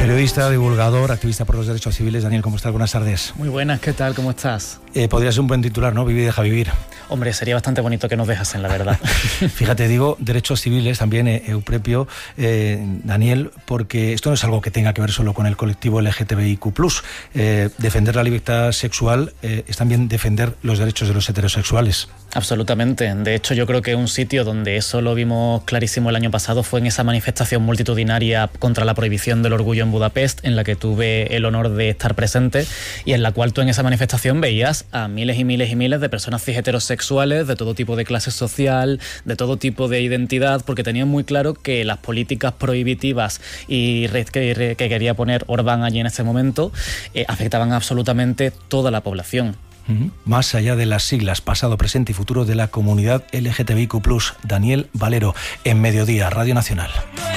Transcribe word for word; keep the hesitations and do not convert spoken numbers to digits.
Periodista, divulgador, activista por los derechos civiles. Daniel, ¿cómo estás? Buenas tardes. Muy buenas, ¿qué tal? ¿Cómo estás? Eh, podría ser un buen titular, ¿no? Vivir y deja vivir. Hombre, sería bastante bonito que nos dejasen, la verdad. Fíjate, digo derechos civiles también, eh, Euprepio, eh, Daniel, porque esto no es algo que tenga que ver solo con el colectivo L G T B I Q plus. Eh, defender la libertad sexual eh, es también defender los derechos de los heterosexuales. Absolutamente. De hecho, yo creo que un sitio donde eso lo vimos clarísimo el año pasado fue en esa manifestación multitudinaria contra la prohibición del orgullo en Budapest, en la que tuve el honor de estar presente y en la cual tú en esa manifestación veías a miles y miles y miles de personas cis heterosexuales de todo tipo de clase social, de todo tipo de identidad, porque tenían muy claro que las políticas prohibitivas y que, que quería poner Orbán allí en ese momento eh, afectaban a absolutamente toda la población. Uh-huh. Más allá de las siglas, pasado, presente y futuro de la comunidad L G T B I Q plus. Daniel Valero, en Mediodía, Radio Nacional.